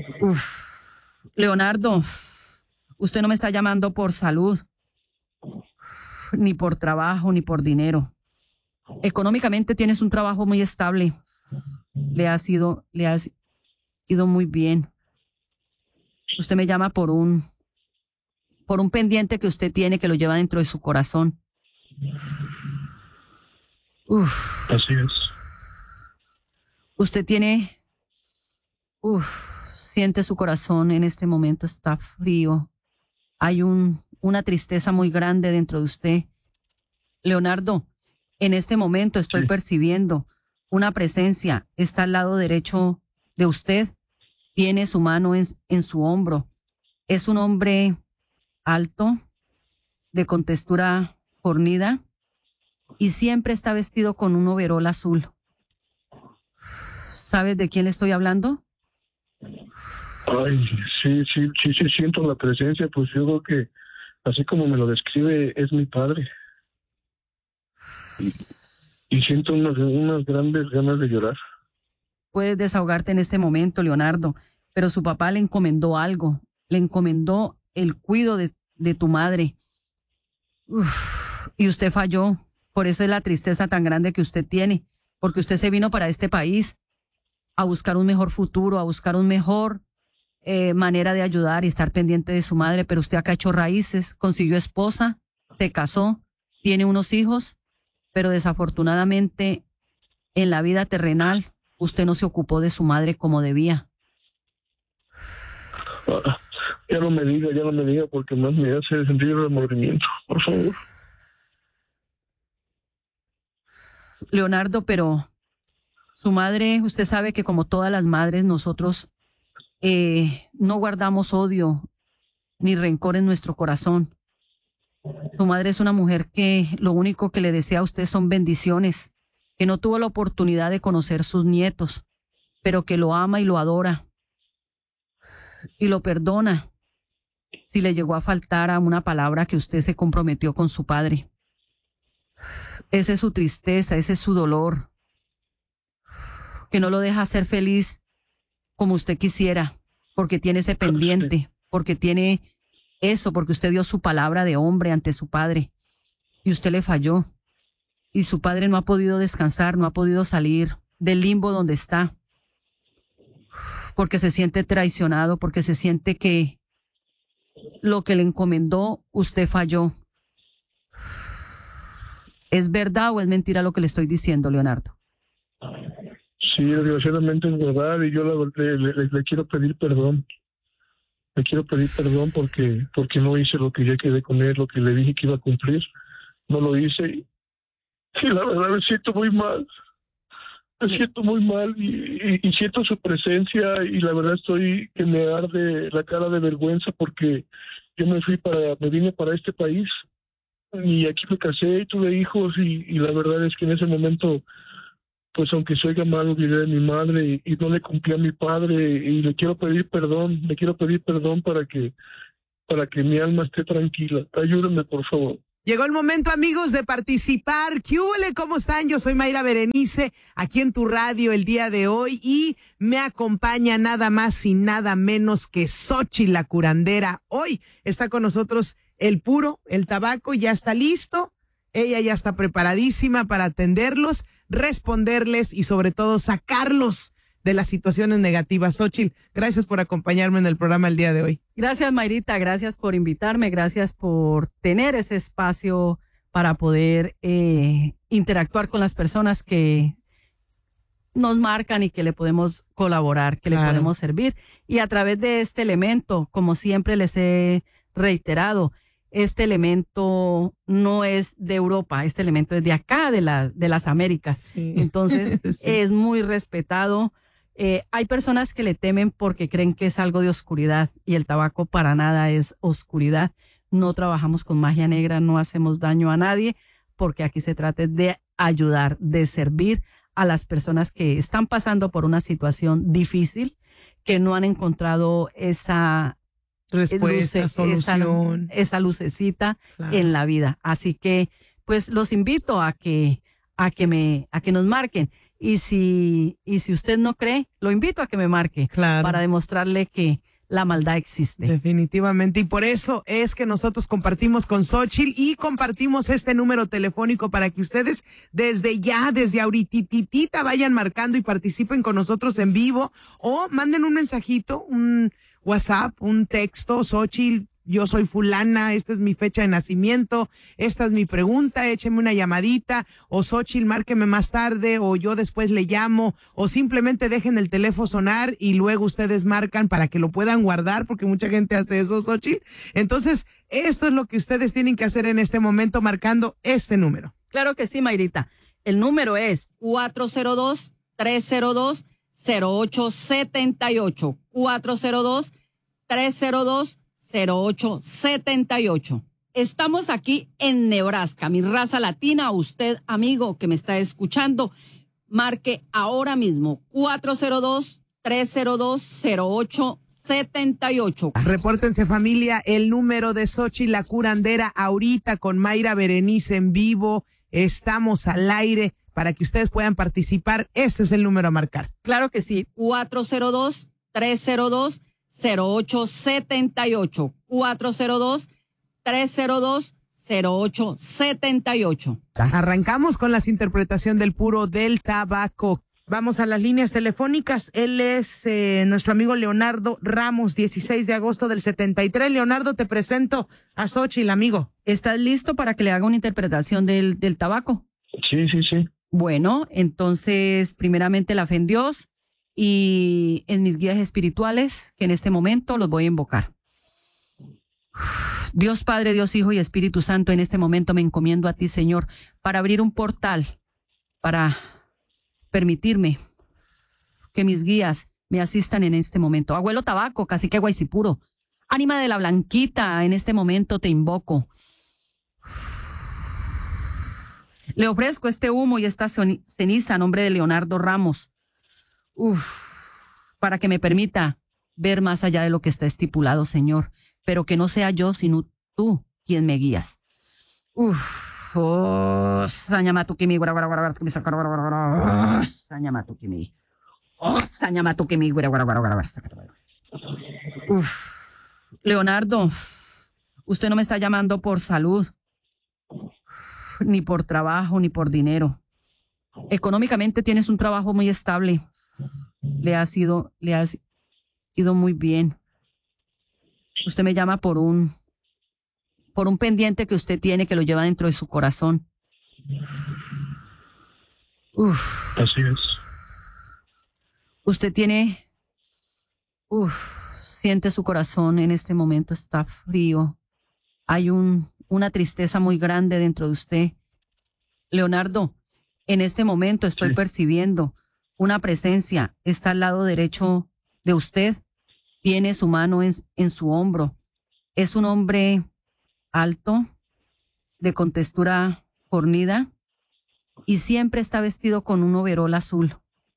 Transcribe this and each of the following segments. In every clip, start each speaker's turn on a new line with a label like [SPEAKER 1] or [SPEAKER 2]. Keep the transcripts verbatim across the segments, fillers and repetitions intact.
[SPEAKER 1] Uf, Leonardo, usted no me está llamando por salud, ni por trabajo, ni por dinero. Económicamente tienes un trabajo muy estable. Le ha sido, le has ido muy bien. Usted me llama por un, por un pendiente que usted tiene que lo lleva dentro de su corazón. Uf.
[SPEAKER 2] Así es.
[SPEAKER 1] Usted tiene, uf, siente su corazón en este momento, está frío. Hay un, una tristeza muy grande dentro de usted. Leonardo, en este momento estoy
[SPEAKER 2] Sí.
[SPEAKER 1] percibiendo una presencia. Está al lado derecho de usted. Tiene su mano en, en su hombro. Es un hombre alto, de contextura fornida, y siempre está vestido con un overol azul. ¿Sabes de quién le estoy hablando?
[SPEAKER 2] Ay, sí, sí, sí, sí, siento la presencia, pues yo creo que así como me lo describe, es mi padre. Y, y siento unas, unas grandes ganas de llorar.
[SPEAKER 1] Puedes desahogarte en este momento, Leonardo, pero su papá le encomendó algo, le encomendó el cuidado de, de tu madre. Uf, y usted falló, por eso es la tristeza tan grande que usted tiene, porque usted se vino para este país a buscar un mejor futuro, a buscar un mejor eh, manera de ayudar y estar pendiente de su madre, pero usted acá ha hecho raíces, consiguió esposa, se casó, tiene unos hijos, pero desafortunadamente en la vida terrenal usted no se ocupó de su madre como debía.
[SPEAKER 2] Ah, ya no me diga, ya no me diga, porque más me hace sentir remordimiento, por favor.
[SPEAKER 1] Leonardo, pero su madre, usted sabe que como todas las madres, nosotros eh, no guardamos odio ni rencor en nuestro corazón. Su madre es una mujer que lo único que le desea a usted son bendiciones, que no tuvo la oportunidad de conocer sus nietos, pero que lo ama y lo adora y lo perdona si le llegó a faltar a una palabra que usted se comprometió con su padre. Esa es su tristeza, ese es su dolor, que no lo deja ser feliz como usted quisiera, porque tiene ese pendiente, porque tiene eso, porque usted dio su palabra de hombre ante su padre y usted le falló. Y su padre no ha podido descansar, no ha podido salir del limbo donde está, porque se siente traicionado, porque se siente que lo que le encomendó usted falló. ¿Es verdad o es mentira lo que le estoy diciendo, Leonardo?
[SPEAKER 2] Sí, desgraciadamente es verdad, y yo la, le, le, le quiero pedir perdón. Le quiero pedir perdón porque, porque no hice lo que ya quedé con él, lo que le dije que iba a cumplir. No lo hice. Sí, la verdad me siento muy mal, me siento muy mal y, y, y siento su presencia, y la verdad estoy que me arde la cara de vergüenza porque yo me fui para, me vine para este país y aquí me casé y tuve hijos, y, y la verdad es que en ese momento, pues aunque se oiga mal, olvidé de mi madre y, y no le cumplí a mi padre, y le quiero pedir perdón, le quiero pedir perdón para que, para que mi alma esté tranquila. Ayúdenme, por favor.
[SPEAKER 3] Llegó el momento, amigos, de participar. ¿Qué húbole? ¿Cómo están? Yo soy Mayra Berenice, aquí en tu radio el día de hoy, y me acompaña nada más y nada menos que Xochitl, la curandera. Hoy está con nosotros el puro, el tabaco, ya está listo. Ella ya está preparadísima para atenderlos, responderles y sobre todo sacarlos de las situaciones negativas. Xochitl, gracias por acompañarme en el programa el día de hoy.
[SPEAKER 1] Gracias, Mayrita, gracias por invitarme, gracias por tener ese espacio para poder eh, interactuar con las personas que nos marcan y que le podemos colaborar, que claro. le podemos servir. Y a través de este elemento, como siempre les he reiterado, este elemento no es de Europa, este elemento es de acá, de, la, de las Américas. Sí. Entonces, sí. es muy respetado. Eh, hay personas que le temen porque creen que es algo de oscuridad, y el tabaco para nada es oscuridad. No trabajamos con magia negra, no hacemos daño a nadie, porque aquí se trata de ayudar, de servir a las personas que están pasando por una situación difícil, que no han encontrado esa
[SPEAKER 3] respuesta, luce, solución,
[SPEAKER 1] esa, esa lucecita
[SPEAKER 3] claro.
[SPEAKER 1] en la vida. Así que, pues, los invito a que, a que me, a que nos marquen. Y si, y si usted no cree, lo invito a que me marque
[SPEAKER 3] claro.
[SPEAKER 1] para demostrarle que la maldad existe.
[SPEAKER 3] Definitivamente, y por eso es que nosotros compartimos con Xochitl y compartimos este número telefónico para que ustedes desde ya, desde ahorititita vayan marcando y participen con nosotros en vivo, o manden un mensajito, un WhatsApp, un texto. Xochitl, yo soy fulana, esta es mi fecha de nacimiento, esta es mi pregunta, écheme una llamadita, o Xochitl, márqueme más tarde, o yo después le llamo, o simplemente dejen el teléfono sonar y luego ustedes marcan para que lo puedan guardar, porque mucha gente hace eso, Xochitl. Entonces, esto es lo que ustedes tienen que hacer en este momento, marcando este número.
[SPEAKER 1] Claro que sí, Mayrita. El número es cuatro cero dos, tres cero dos, cero ocho siete ocho. cuatro cero dos, tres cero dos, cero ocho siete ocho. Estamos aquí en Nebraska, mi raza latina. Usted, amigo que me está escuchando, marque ahora mismo cuatro cero dos, tres cero dos, cero ocho
[SPEAKER 4] setenta y ocho.
[SPEAKER 3] Repórtense, familia, el número de Xóchitl la curandera ahorita con Mayra Berenice en vivo. Estamos al aire para que ustedes puedan participar. Este es el número a marcar.
[SPEAKER 1] Claro que sí.
[SPEAKER 4] cuatro cero dos, tres cero dos, cero ocho siete ocho. cuatro cero dos, tres cero dos, cero ocho siete ocho.
[SPEAKER 3] Arrancamos con las interpretación del puro del tabaco. Vamos a las líneas telefónicas. Él es eh, nuestro amigo Leonardo Ramos, dieciséis de agosto del setenta y tres. Leonardo, te presento a Xóchitl, amigo.
[SPEAKER 1] ¿Estás listo para que le haga una interpretación del, del tabaco?
[SPEAKER 2] Sí, sí, sí.
[SPEAKER 1] Bueno, entonces, primeramente la fe en Dios y en mis guías espirituales, que en este momento los voy a invocar. Dios Padre, Dios Hijo y Espíritu Santo, en este momento me encomiendo a ti, Señor, para abrir un portal, para permitirme que mis guías me asistan en este momento. Abuelo Tabaco, Cacique Guaycipuro, ánima de la Blanquita, en este momento te invoco. Le ofrezco este humo y esta ceniza a nombre de Leonardo Ramos, uf, para que me permita ver más allá de lo que está estipulado, Señor, pero que no sea yo, sino tú quien me guías. Uf, oh, sañamatukimi, sañamatukimi, oh, sañamatukimi, uf, Leonardo, usted no me está llamando por salud, ni por trabajo, ni por dinero. Económicamente tienes un trabajo muy estable. Le ha sido, le has ido muy bien. Usted me llama por un, por un pendiente que usted tiene que lo lleva dentro de su corazón. Uf.
[SPEAKER 2] Así es.
[SPEAKER 1] Usted tiene, uf, siente su corazón en este momento, está frío. Hay un, una tristeza muy grande dentro de usted. Leonardo, en este momento estoy
[SPEAKER 2] Sí.
[SPEAKER 1] percibiendo una presencia. Está al lado derecho de usted. Tiene su mano en, en su hombro. Es un hombre alto, de contextura fornida, y siempre está vestido con un overol azul.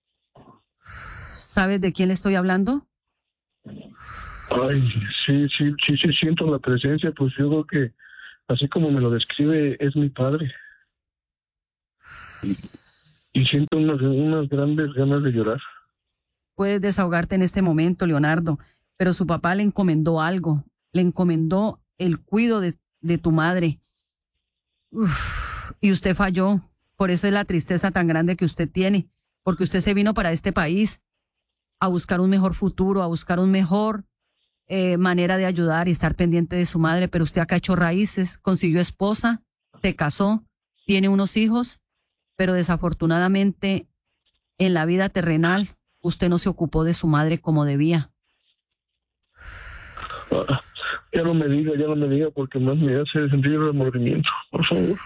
[SPEAKER 1] ¿Sabes de quién le estoy hablando?
[SPEAKER 2] Ay, sí, sí, sí, sí, siento la presencia, pues yo creo que así como me lo describe, es mi padre. Y, y siento unas, unas grandes ganas de llorar.
[SPEAKER 1] Puedes desahogarte en este momento, Leonardo, pero su papá le encomendó algo. Le encomendó el cuidado de, de tu madre. Uf, y usted falló. Por eso es la tristeza tan grande que usted tiene, porque usted se vino para este país a buscar un mejor futuro, a buscar un mejor eh, manera de ayudar y estar pendiente de su madre, pero usted acá ha hecho raíces, consiguió esposa, se casó, tiene unos hijos, pero desafortunadamente en la vida terrenal usted no se ocupó de su madre como debía.
[SPEAKER 2] Ah, ya no me diga, ya no me diga, porque más me hace sentir remordimiento, por favor.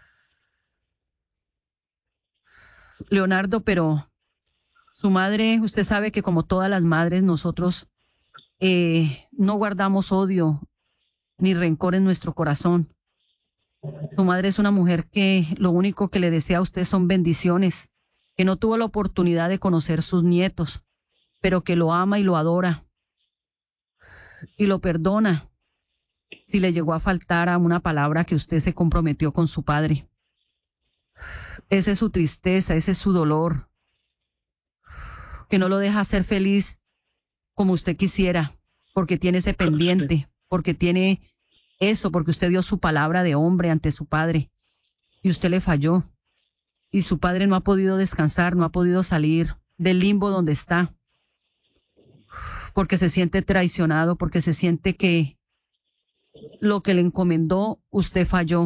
[SPEAKER 1] Leonardo, pero su madre, usted sabe que como todas las madres, nosotros eh, no guardamos odio ni rencor en nuestro corazón. Su madre es una mujer que lo único que le desea a usted son bendiciones, que no tuvo la oportunidad de conocer sus nietos, pero que lo ama y lo adora y lo perdona si le llegó a faltar a una palabra que usted se comprometió con su padre. Esa es su tristeza, ese es su dolor, que no lo deja ser feliz como usted quisiera, porque tiene ese pendiente, porque tiene eso, porque usted dio su palabra de hombre ante su padre y usted le falló. Y su padre no ha podido descansar, no ha podido salir del limbo donde está, porque se siente traicionado, porque se siente que lo que le encomendó usted falló.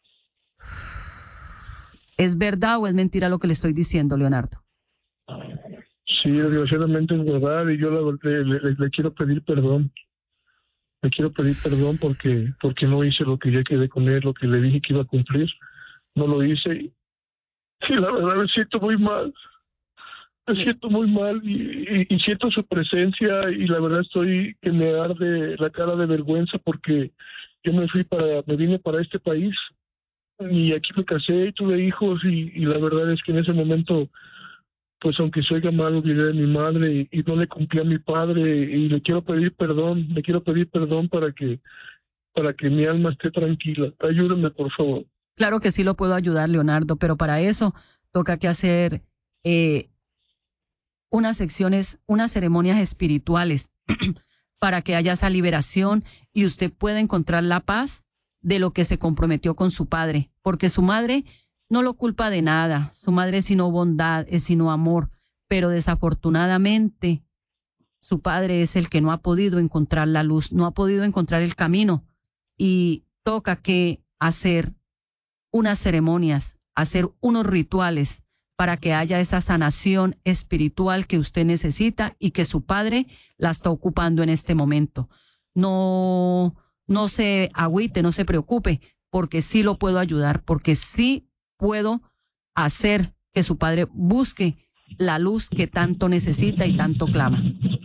[SPEAKER 1] ¿Es verdad o es mentira lo que le estoy diciendo, Leonardo?
[SPEAKER 2] Sí, desgraciadamente es verdad, y yo la- le, le- le quiero pedir perdón. Le quiero pedir perdón porque porque no hice lo que ya quedé con él, lo que le dije que iba a cumplir. No lo hice y, y la verdad me siento muy mal. Me siento muy mal y, y- y siento su presencia y la verdad estoy que me arde la cara de vergüenza porque yo me fui para, me vine para este país y aquí me casé y tuve hijos y, y la verdad es que en ese momento pues aunque se oiga mal, olvidé de mi madre y, y no le cumplí a mi padre y le quiero pedir perdón, le quiero pedir perdón para que, para que mi alma esté tranquila. Ayúdame, por favor.
[SPEAKER 1] Claro que sí lo puedo ayudar, Leonardo, pero para eso toca que hacer eh, unas secciones, unas ceremonias espirituales para que haya esa liberación y usted pueda encontrar la paz de lo que se comprometió con su padre, porque su madre no lo culpa de nada, su madre es sino bondad, es sino amor, pero desafortunadamente su padre es el que no ha podido encontrar la luz, no ha podido encontrar el camino y toca que hacer unas ceremonias, hacer unos rituales para que haya esa sanación espiritual que usted necesita y que su padre la está ocupando en este momento. No, no se agüite, no se preocupe, porque sí lo puedo ayudar, porque sí puedo hacer que su padre busque la luz que tanto necesita y tanto clama.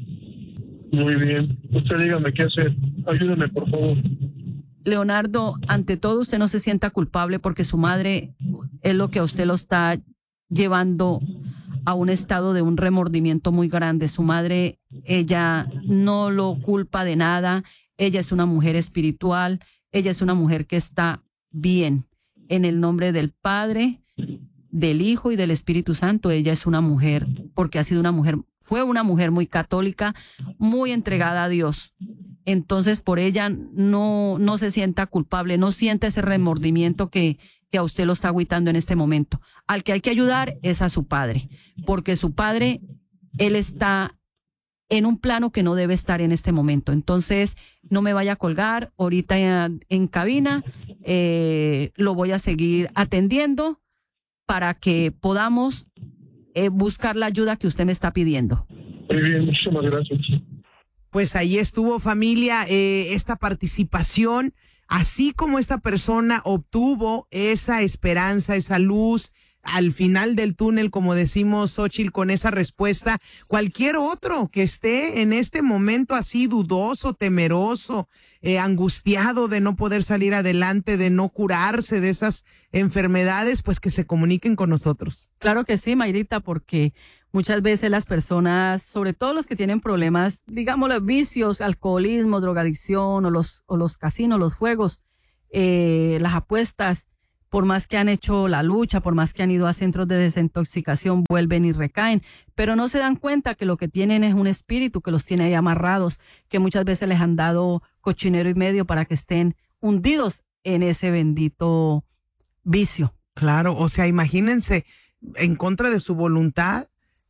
[SPEAKER 2] Muy bien. Usted dígame qué hacer. Ayúdame, por favor.
[SPEAKER 1] Leonardo, ante todo usted no se sienta culpable porque su madre es lo que a usted lo está llevando a un estado de un remordimiento muy grande. Su madre, ella no lo culpa de nada. Ella es una mujer espiritual. Ella es una mujer que está bien. En el nombre del Padre, del Hijo y del Espíritu Santo, ella es una mujer, porque ha sido una mujer, fue una mujer muy católica, muy entregada a Dios. Entonces, por ella no, no se sienta culpable, no siente ese remordimiento que, que a usted lo está agüitando en este momento. Al que hay que ayudar es a su padre, porque su padre, él está en un plano que no debe estar en este momento. Entonces, no me vaya a colgar ahorita en, en cabina, eh, lo voy a seguir atendiendo para que podamos eh, buscar la ayuda que usted me está pidiendo.
[SPEAKER 2] Muy bien, muchísimas gracias.
[SPEAKER 3] Pues ahí estuvo, familia, eh, esta participación, así como esta persona obtuvo esa esperanza, esa luz al final del túnel, como decimos, Xóchitl, con esa respuesta. Cualquier otro que esté en este momento así dudoso, temeroso, eh, angustiado de no poder salir adelante, de no curarse de esas enfermedades, pues que se comuniquen con nosotros.
[SPEAKER 1] Claro que sí, Mayrita, porque muchas veces las personas, sobre todo los que tienen problemas, digamos los vicios, alcoholismo, drogadicción o los, o los casinos, los juegos, eh, las apuestas, por más que han hecho la lucha, por más que han ido a centros de desintoxicación, vuelven y recaen, pero no se dan cuenta que lo que tienen es un espíritu que los tiene ahí amarrados, que muchas veces les han dado cochinero y medio para que estén hundidos en ese bendito vicio.
[SPEAKER 3] Claro, o sea, imagínense, en contra de su voluntad,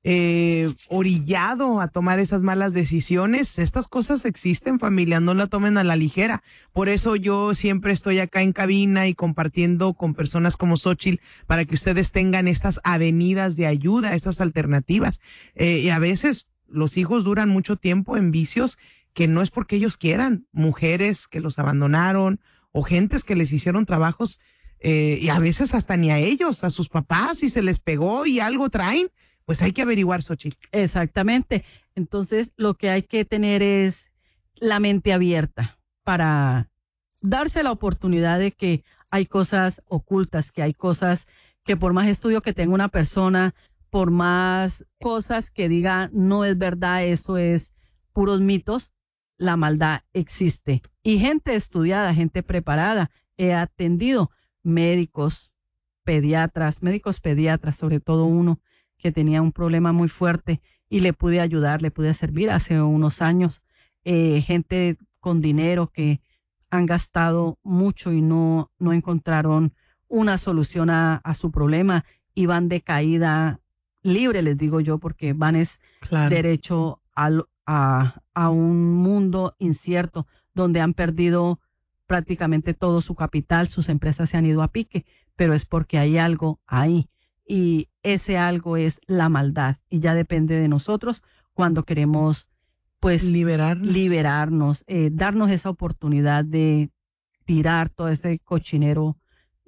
[SPEAKER 3] eh, orillado a tomar esas malas decisiones. Estas cosas existen, familia, no la tomen a la ligera. Por eso yo siempre estoy acá en cabina y compartiendo con personas como Xóchitl para que ustedes tengan estas avenidas de ayuda, estas alternativas. Eh, y a veces los hijos duran mucho tiempo en vicios que no es porque ellos quieran, mujeres que los abandonaron o gentes que les hicieron trabajos eh, y a veces hasta ni a ellos, a sus papás, y se les pegó y algo traen. Pues hay que averiguar, Xóchitl.
[SPEAKER 1] Exactamente. Entonces, lo que hay que tener es la mente abierta para darse la oportunidad de que hay cosas ocultas, que hay cosas que por más estudio que tenga una persona, por más cosas que diga no es verdad, eso es puros mitos, la maldad existe. Y gente estudiada, gente preparada, he atendido médicos, pediatras, médicos pediatras, sobre todo uno que tenía un problema muy fuerte y le pude ayudar, le pude servir hace unos años. Eh, gente con dinero que han gastado mucho y no, no encontraron una solución a, a su problema y van de caída libre, les digo yo, porque van es
[SPEAKER 3] Claro.
[SPEAKER 1] derecho al, a, a un mundo incierto donde han perdido prácticamente todo su capital, sus empresas se han ido a pique, pero es porque hay algo ahí. Y ese algo es la maldad y ya depende de nosotros cuando queremos pues
[SPEAKER 3] liberarnos,
[SPEAKER 1] liberarnos eh, darnos esa oportunidad de tirar todo ese cochinero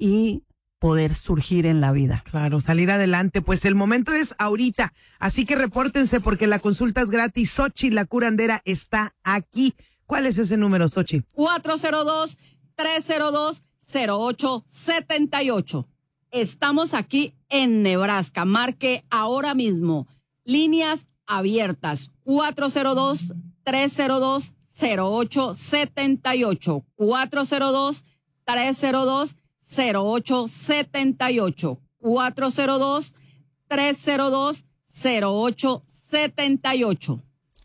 [SPEAKER 1] y poder surgir en la vida.
[SPEAKER 3] Claro, salir adelante. Pues el momento es ahorita, así que repórtense porque la consulta es gratis. Xóchitl, la curandera, está aquí. ¿Cuál es ese número, Xóchitl?
[SPEAKER 4] cuatro cero dos, tres cero dos, cero ocho siete ocho. Estamos aquí en Nebraska. Marque ahora mismo. Líneas abiertas. cuatro cero dos, tres cero dos, cero ocho siete ocho. cuatro cero dos, tres cero dos, cero ocho siete ocho. cuatro cero dos, tres cero dos, cero ocho siete ocho.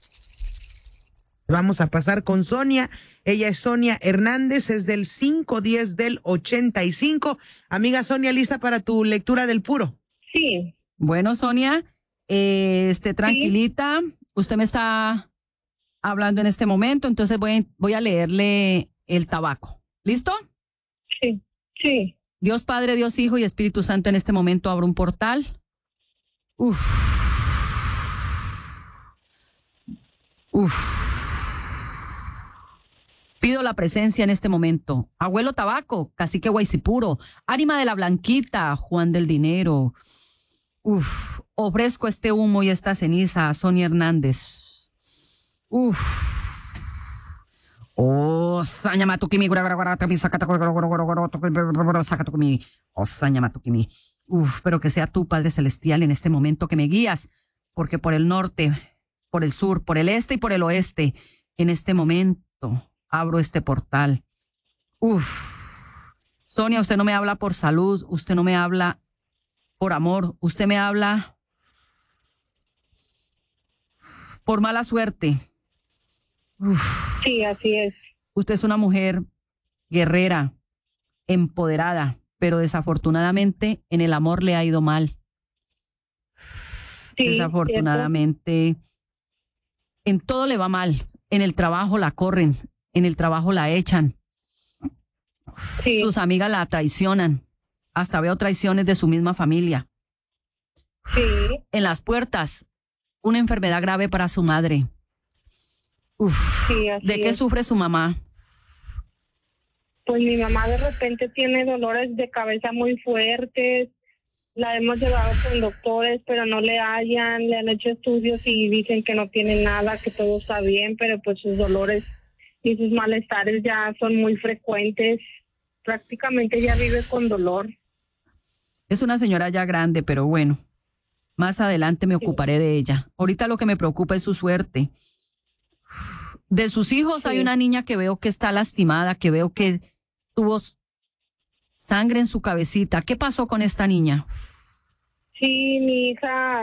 [SPEAKER 3] Vamos a pasar con Sonia. Ella es Sonia Hernández, es del cinco diez del ochenta y cinco. Amiga Sonia, ¿lista para tu lectura del puro?
[SPEAKER 5] Sí.
[SPEAKER 1] Bueno, Sonia, eh, esté tranquilita. Sí. Usted me está hablando en este momento, entonces voy, voy a leerle el tabaco. ¿Listo?
[SPEAKER 5] Sí, sí.
[SPEAKER 1] Dios Padre, Dios Hijo y Espíritu Santo, en este momento abro un portal. Uf. Uf. Pido la presencia en este momento. Abuelo Tabaco, Cacique Guaysipuro, Ánima de la Blanquita, Juan del Dinero. Uf, ofrezco este humo y esta ceniza a Sonia Hernández. Uf. Oh, saña matukimi, oh, saña matukimi. Uf, pero que sea tú, Padre Celestial, en este momento que me guías, porque por el norte, por el sur, por el este y por el oeste, en este momento abro este portal. Uf. Sonia, usted no me habla por salud, usted no me habla por amor, usted me habla por mala suerte. Uf.
[SPEAKER 5] Sí, así es.
[SPEAKER 1] Usted es una mujer guerrera, empoderada, pero desafortunadamente en el amor le ha ido mal.
[SPEAKER 5] Sí,
[SPEAKER 1] desafortunadamente cierto. En todo le va mal. En el trabajo la corren, en el trabajo la echan. Sí. Sus amigas la traicionan. Hasta veo traiciones de su misma familia.
[SPEAKER 5] Sí.
[SPEAKER 1] En las puertas, una enfermedad grave para su madre. Uf.
[SPEAKER 5] Sí, así
[SPEAKER 1] ¿De qué
[SPEAKER 5] es.
[SPEAKER 1] sufre su mamá?
[SPEAKER 5] Pues mi mamá de repente tiene dolores de cabeza muy fuertes. La hemos llevado con doctores, pero no le hallan. Le han hecho estudios y dicen que no tiene nada, que todo está bien, pero pues sus dolores y sus malestares ya son muy frecuentes. Prácticamente ya vive con dolor.
[SPEAKER 1] Es una señora ya grande, pero bueno, más adelante me ocuparé de ella. Ahorita lo que me preocupa es su suerte. De sus hijos sí. Hay una niña que veo que está lastimada, que veo que tuvo sangre en su cabecita. ¿Qué pasó con esta niña?
[SPEAKER 5] Sí, mi hija